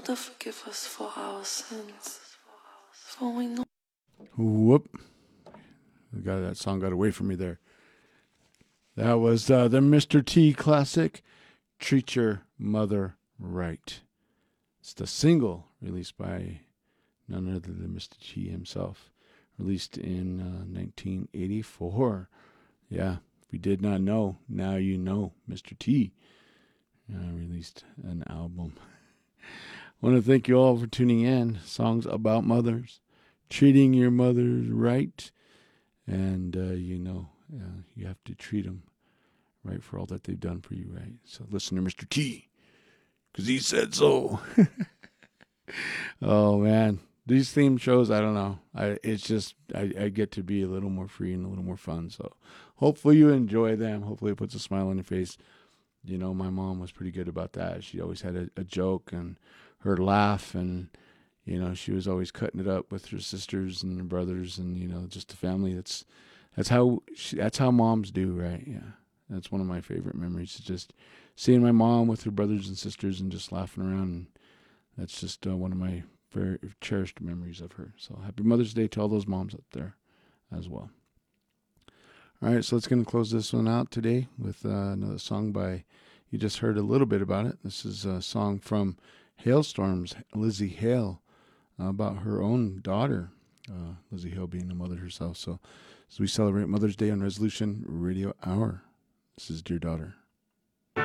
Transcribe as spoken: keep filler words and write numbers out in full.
Father, forgive us for our sins, for we know. Whoop. Got that song got away from me there. That was uh, the Mister T classic, Treat Your Mother Right. It's the single released by none other than Mister T himself, released in uh, nineteen eighty-four. Yeah, if you did not know, now you know. Mister T uh, released an album. I want to thank you all for tuning in. Songs about mothers, treating your mothers right. And, uh, you know, uh, you have to treat them right for all that they've done for you, right? So listen to Mister T, because he said so. Oh, man. These theme shows, I don't know. I It's just, I, I get to be a little more free and a little more fun. So hopefully you enjoy them. Hopefully it puts a smile on your face. You know, my mom was pretty good about that. She always had a, a joke and her laugh, and, you know, she was always cutting it up with her sisters and her brothers and, you know, just the family. That's that's how she, that's how moms do, right? Yeah. That's one of my favorite memories, is just seeing my mom with her brothers and sisters and just laughing around. And that's just uh, one of my very cherished memories of her. So happy Mother's Day to all those moms up there as well. All right, so let's going to close this one out today with uh, another song by, you just heard a little bit about it. This is a song from Hailstorms, Lzzy Hale, uh, about her own daughter, uh, Lzzy Hale being a mother herself. So as we celebrate Mother's Day on Resolution Radio Hour, this is Dear Daughter.